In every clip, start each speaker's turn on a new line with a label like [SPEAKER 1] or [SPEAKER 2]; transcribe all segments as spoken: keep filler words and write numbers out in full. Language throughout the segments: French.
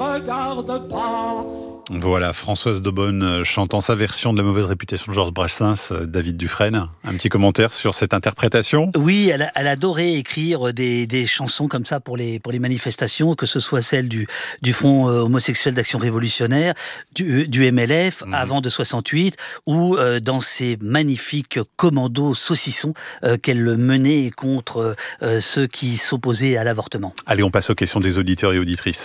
[SPEAKER 1] regarde pas.
[SPEAKER 2] Voilà, Françoise Daubonne chantant sa version de La mauvaise réputation de Georges Brassens. David Dufresne, un petit commentaire sur cette interprétation ?
[SPEAKER 3] Oui, elle, elle adorait écrire des, des chansons comme ça pour les, pour les manifestations, que ce soit celle du, du Front homosexuel d'action révolutionnaire, du, du M L F, mmh. avant de soixante-huit, ou euh, dans ces magnifiques commandos saucissons euh, qu'elle menait contre euh, ceux qui s'opposaient à l'avortement.
[SPEAKER 2] Allez, on passe aux questions des auditeurs et auditrices.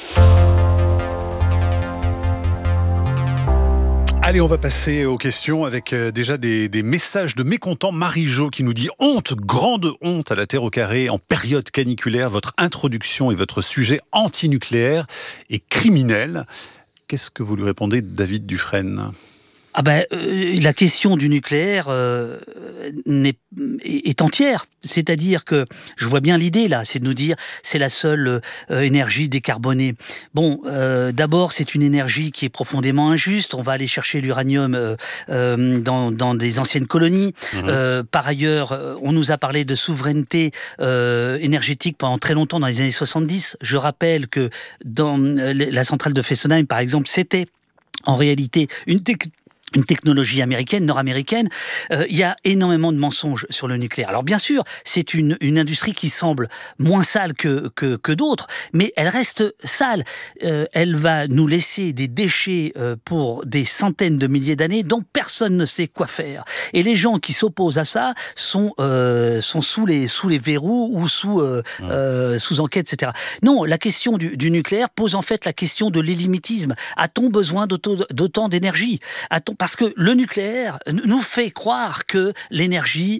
[SPEAKER 2] Allez, on va passer aux questions avec euh, déjà des, des messages de mécontents. Marie-Jo qui nous dit « Honte, grande honte à la Terre au carré en période caniculaire. Votre introduction et votre sujet antinucléaire est criminel. » Qu'est-ce que vous lui répondez, David Dufresne ?
[SPEAKER 3] Ah ben, euh, la question du nucléaire euh, n'est, est entière. C'est-à-dire que, je vois bien l'idée là, c'est de nous dire c'est la seule euh, énergie décarbonée. Bon, euh, d'abord c'est une énergie qui est profondément injuste. On va aller chercher l'uranium euh, euh, dans, dans des anciennes colonies. Mmh. Euh, par ailleurs, on nous a parlé de souveraineté euh, énergétique pendant très longtemps dans les années soixante-dix. Je rappelle que dans la centrale de Fessenheim, par exemple, c'était en réalité une technologie une technologie américaine, nord-américaine. Euh, il y a énormément de mensonges sur le nucléaire. Alors bien sûr, c'est une, une industrie qui semble moins sale que, que, que d'autres, mais elle reste sale. Euh, elle va nous laisser des déchets euh, pour des centaines de milliers d'années dont personne ne sait quoi faire. Et les gens qui s'opposent à ça sont, euh, sont sous, les, sous les verrous ou sous, euh, mmh. euh, sous enquête, et cetera. Non, la question du, du nucléaire pose en fait la question de l'illimitisme. A-t-on besoin d'autant, d'autant d'énergie ? A-t-on Parce que le nucléaire nous fait croire que l'énergie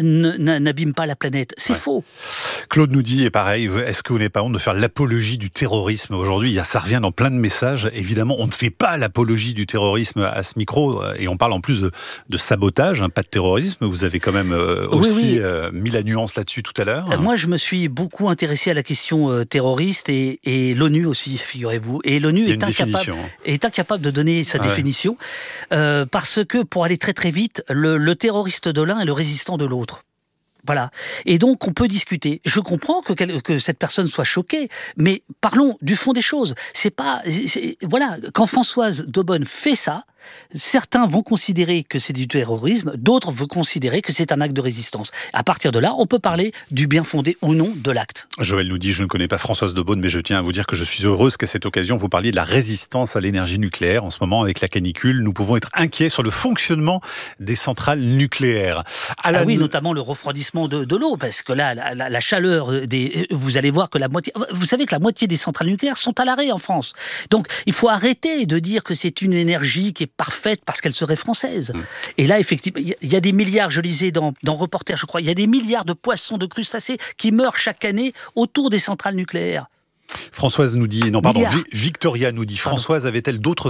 [SPEAKER 3] n'abîme pas la planète. C'est ouais. faux.
[SPEAKER 2] Claude nous dit, et pareil, est-ce que vous n'avez pas honte de faire l'apologie du terrorisme aujourd'hui ? Ça revient dans plein de messages. Évidemment, on ne fait pas l'apologie du terrorisme à ce micro, et on parle en plus de, de sabotage, hein, pas de terrorisme. Vous avez quand même euh, aussi oui, oui. Euh, mis la nuance là-dessus tout à l'heure.
[SPEAKER 3] Euh, moi, je me suis beaucoup intéressé à la question euh, terroriste, et, et l'ONU aussi, figurez-vous. Et l'ONU est incapable, est incapable de donner sa ouais. définition, euh, parce que, pour aller très très vite, le, le terroriste de l'un est le résistant de l'autre. Voilà. Et donc, on peut discuter. Je comprends que, que cette personne soit choquée, mais parlons du fond des choses. C'est pas, c'est, voilà. Quand Françoise Daubonne fait ça, certains vont considérer que c'est du terrorisme, d'autres vont considérer que c'est un acte de résistance. À partir de là, on peut parler du bien fondé ou non de l'acte.
[SPEAKER 2] Joël nous dit, je ne connais pas Françoise Daubonne, mais je tiens à vous dire que je suis heureuse qu'à cette occasion, vous parliez de la résistance à l'énergie nucléaire. En ce moment, avec la canicule, nous pouvons être inquiets sur le fonctionnement des centrales nucléaires.
[SPEAKER 3] À la... Ah oui, notamment le refroidissement de, de l'eau, parce que là, la, la, la chaleur des... Vous allez voir que la moitié... Vous savez que la moitié des centrales nucléaires sont à l'arrêt en France. Donc, il faut arrêter de dire que c'est une énergie qui est parfaite parce qu'elle serait française. Mmh. Et là, effectivement, il y a des milliards, je lisais dans, dans Reporter, je crois, il y a des milliards de poissons, de crustacés qui meurent chaque année autour des centrales nucléaires.
[SPEAKER 2] Françoise nous dit, non pardon, milliards. Victoria nous dit, Françoise avait-elle d'autres